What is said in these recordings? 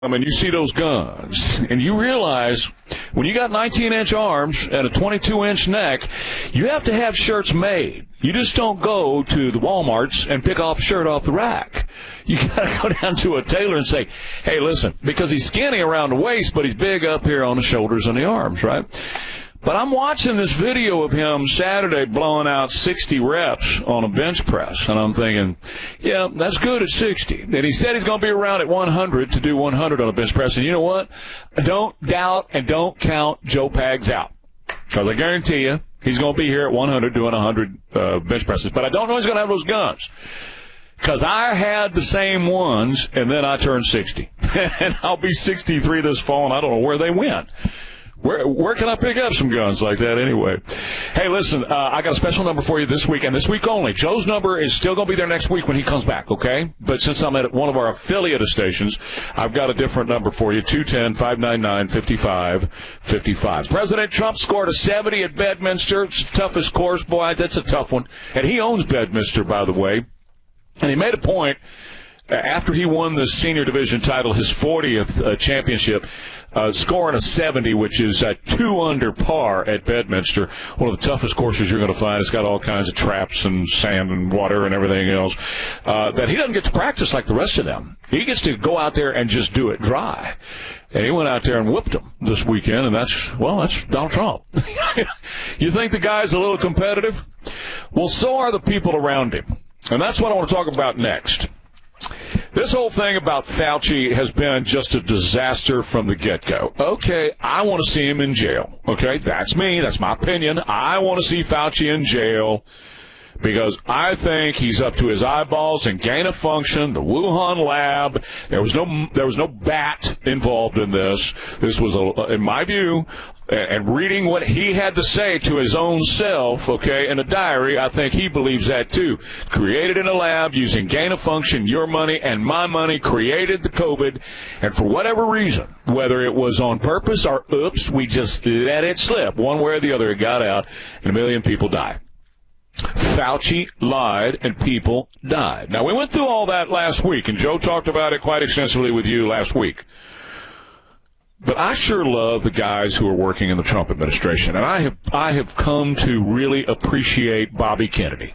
And you see those guns, and you realize when you got 19-inch arms and a 22-inch neck, you have to have shirts made. You just don't go to the Walmarts and pick off a shirt off the rack. You got to go down to a tailor and say, hey, listen, because he's skinny around the waist, but he's big up here on the shoulders and the arms, right? But I'm watching this video of him Saturday blowing out 60 reps on a bench press, and I'm thinking, yeah, that's good at 60. And he said he's going to be around at 100 to do 100 on a bench press. And you know what? Don't doubt and don't count Joe Pags out, because I guarantee you he's going to be here at 100 doing 100 bench presses. But I don't know he's going to have those guns, because I had the same ones, and then I turned 60. And I'll be 63 this fall, and I don't know where they went. Where can I pick up some guns like that anyway? Hey, listen, I got a special number for you this week, and this week only. Joe's number is still going to be there next week when he comes back, okay? But since I'm at one of our affiliate stations, I've got a different number for you, 210-599-5555. President Trump scored a 70 at Bedminster. It's the toughest course. Boy, that's a tough one. And he owns Bedminster, by the way. And he made a point after he won the senior division title, his 40th championship, scoring a 70, which is 2 under par at Bedminster, one of the toughest courses you're going to find. It's got all kinds of traps and sand and water and everything else, that he doesn't get to practice like the rest of them. He gets to go out there and just do it dry. And he went out there and whooped them this weekend, and that's Donald Trump. You think the guy's a little competitive? Well, so are the people around him. And that's what I want to talk about next. This whole thing about Fauci has been just a disaster from the get-go. Okay, I want to see him in jail. Okay, that's me. That's my opinion. I want to see Fauci in jail because I think he's up to his eyeballs in gain of function, the Wuhan lab. There was no bat involved in this. This was, in my view, and reading what he had to say to his own self, okay, in a diary, I think he believes that too. Created in a lab using gain of function, your money and my money, created the COVID, and for whatever reason, whether it was on purpose or oops, we just let it slip. One way or the other, it got out, and 1 million people died. Fauci lied, and people died. Now, we went through all that last week, and Joe talked about it quite extensively with you last week. But I sure love the guys who are working in the Trump administration, and I have come to really appreciate Bobby Kennedy.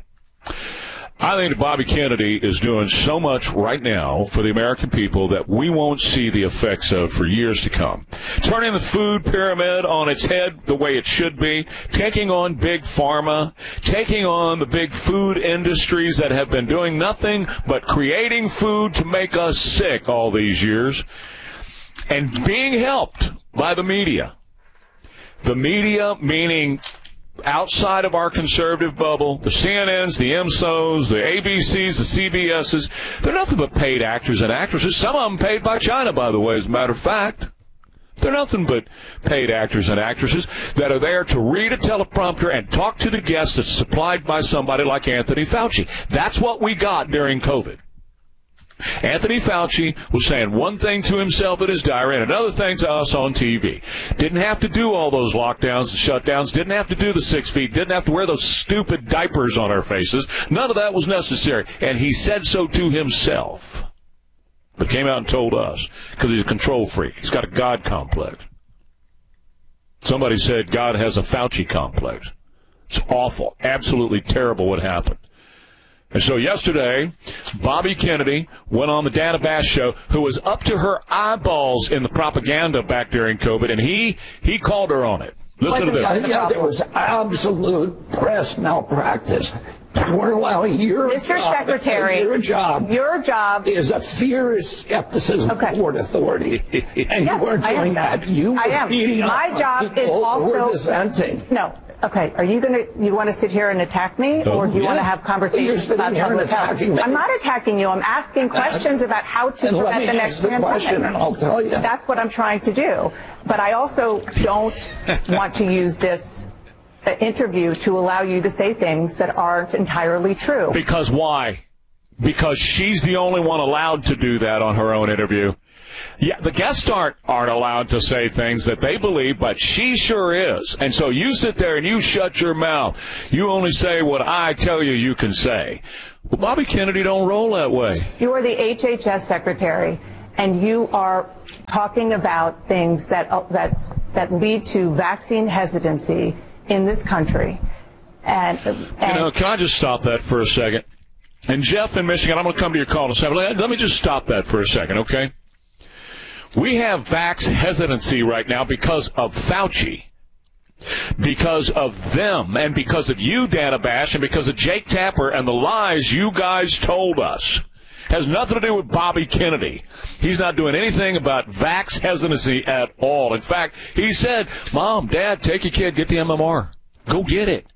I think that Bobby Kennedy is doing so much right now for the American people that we won't see the effects of for years to come. Turning the food pyramid on its head the way it should be, taking on big pharma, taking on the big food industries that have been doing nothing but creating food to make us sick all these years, and being helped by the media. The media meaning outside of our conservative bubble, the CNNs, the MSOs, the ABCs, the CBSs, they're nothing but paid actors and actresses. Some of them paid by China, by the way, as a matter of fact. They're nothing but paid actors and actresses that are there to read a teleprompter and talk to the guests that's supplied by somebody like Anthony Fauci. That's what we got during COVID. Anthony Fauci was saying one thing to himself in his diary and another thing to us on TV. Didn't have to do all those lockdowns and shutdowns. Didn't have to do the 6 feet. Didn't have to wear those stupid diapers on our faces. None of that was necessary. And he said so to himself. But came out and told us because he's a control freak. He's got a God complex. Somebody said God has a Fauci complex. It's awful. Absolutely terrible what happened. And so yesterday, Bobby Kennedy went on the Dana Bash show, who was up to her eyeballs in the propaganda back during COVID, and he called her on it. Listen to this. Yeah, there was absolute press malpractice. We're allowing your Mr. Secretary, your job is a fear skepticism toward authority. And yes, you weren't doing that. I am. My job is also dissenting. No. Okay, you want to sit here and attack me, or do you want to have conversations about public health? I'm not attacking you. I'm asking questions about how to prevent the next pandemic. And I'll tell you. That's what I'm trying to do. But I also don't want to use this interview to allow you to say things that aren't entirely true. Because why? Because she's the only one allowed to do that on her own interview. Yeah, the guests aren't allowed to say things that they believe, but she sure is. And so you sit there and you shut your mouth. You only say what I tell you you can say. Well, Bobby Kennedy don't roll that way. You are the HHS secretary, and you are talking about things that lead to vaccine hesitancy in this country. And can I just stop that for a second? And Jeff in Michigan, I'm going to come to your call in a second. Let me just stop that for a second, okay? We have vax hesitancy right now because of Fauci, because of them, and because of you, Dana Bash, and because of Jake Tapper and the lies you guys told us. Has nothing to do with Bobby Kennedy. He's not doing anything about vax hesitancy at all. In fact, he said, Mom, Dad, take your kid, get the MMR. Go get it.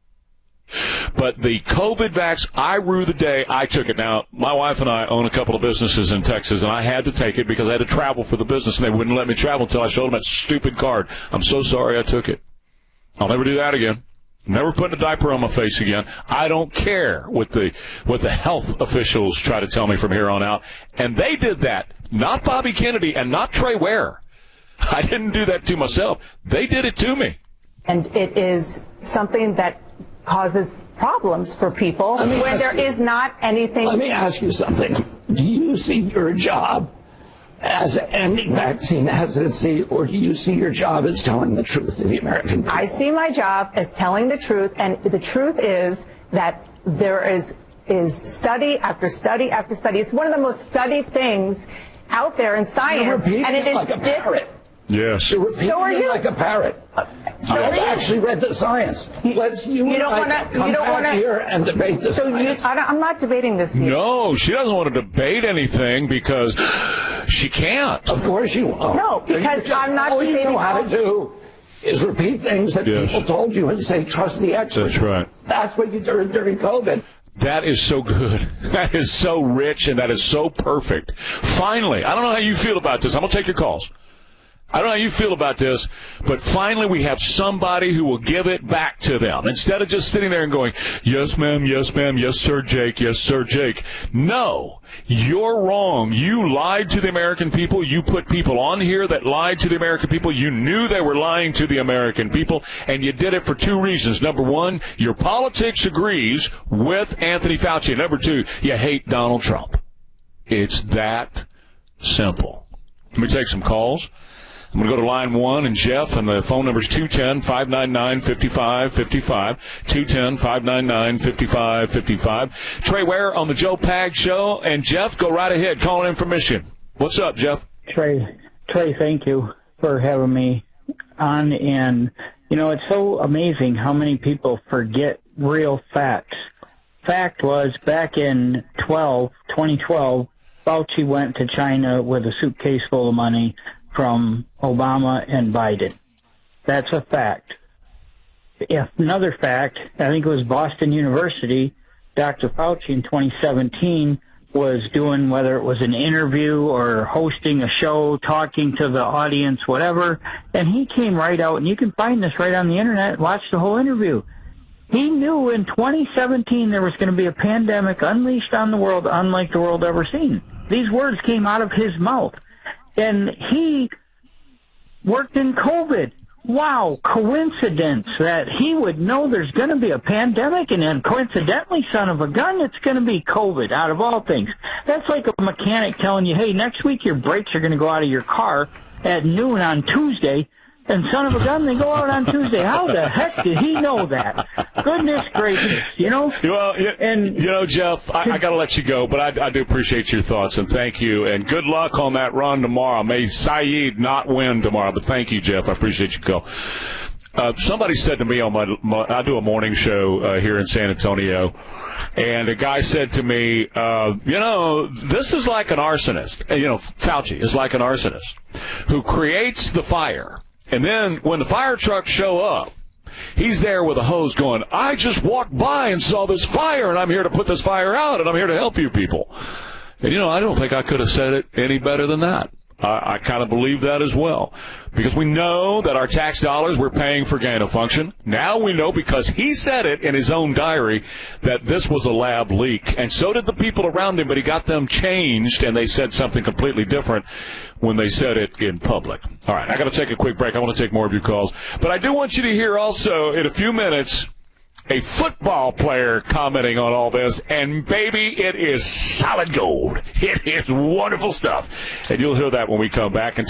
But the COVID vax, I rue the day I took it. Now, my wife and I own a couple of businesses in Texas, and I had to take it because I had to travel for the business, and they wouldn't let me travel until I showed them that stupid card. I'm so sorry I took it. I'll never do that again. Never putting a diaper on my face again. I don't care what the health officials try to tell me from here on out. And they did that. Not Bobby Kennedy and not Trey Ware. I didn't do that to myself. They did it to me. And it is something that causes problems for people when there is not anything. Let me ask you something. Do you see your job as ending vaccine hesitancy, or do you see your job as telling the truth to the American people? I see my job as telling the truth, and the truth is that there is study after study after study. It's one of the most studied things out there in science, and it is like a parrot. Yes. So are you? Like a parrot. I've actually read the science. Let's come back here and debate this. I'm not debating this. No, she doesn't want to debate anything because she can't. Of course you won't. No, because I'm not debating. All you know how to do is repeat things that people told you and say, trust the experts. That's right. That's what you did during COVID. That is so good. That is so rich, and that is so perfect. Finally, I don't know how you feel about this. I'm going to take your calls. I don't know how you feel about this, but finally we have somebody who will give it back to them. Instead of just sitting there and going, yes, ma'am, yes, ma'am, yes, sir, Jake, yes, sir, Jake. No, you're wrong. You lied to the American people. You put people on here that lied to the American people. You knew they were lying to the American people, and you did it for two reasons. Number one, your politics agrees with Anthony Fauci. And number two, you hate Donald Trump. It's that simple. Let me take some calls. I'm going to go to line one, and Jeff, and the phone number is 210-599-5555, 210-599-5555. Trey Ware on the Joe Pag Show, and Jeff, go right ahead, calling in from Michigan. What's up, Jeff? Trey, thank you for having me on, and, it's so amazing how many people forget real facts. Fact was, back in 2012, Fauci went to China with a suitcase full of money from Obama and Biden. That's a fact. Another fact, I think it was Boston University, Dr. Fauci in 2017 was doing, whether it was an interview or hosting a show, talking to the audience, whatever, and he came right out, and you can find this right on the internet, watch the whole interview. He knew in 2017 there was going to be a pandemic unleashed on the world unlike the world ever seen. These words came out of his mouth. And he worked in COVID. Wow, coincidence that he would know there's going to be a pandemic, and then coincidentally, son of a gun, it's going to be COVID, out of all things. That's like a mechanic telling you, hey, next week your brakes are going to go out of your car at noon on Tuesday, and son of a gun, they go out on Tuesday. How the heck did he know that? Goodness gracious, Well, Jeff, I got to let you go, but I do appreciate your thoughts, and thank you, and good luck on that run tomorrow. May Saeed not win tomorrow, but thank you, Jeff. I appreciate your call. Somebody said to me on I do a morning show here in San Antonio, and a guy said to me, this is like an arsonist. Fauci is like an arsonist who creates the fire. And then when the fire trucks show up, he's there with a hose going, I just walked by and saw this fire, and I'm here to put this fire out, and I'm here to help you people. And, I don't think I could have said it any better than that. I kind of believe that as well, because we know that our tax dollars we're paying for gain of function. Now we know, because he said it in his own diary, that this was a lab leak, and so did the people around him, but he got them changed, and they said something completely different when they said it in public. All right, I got to take a quick break. I want to take more of your calls, but I do want you to hear also in a few minutes a football player commenting on all this, and baby, it is solid gold. It is wonderful stuff. And you'll hear that when we come back.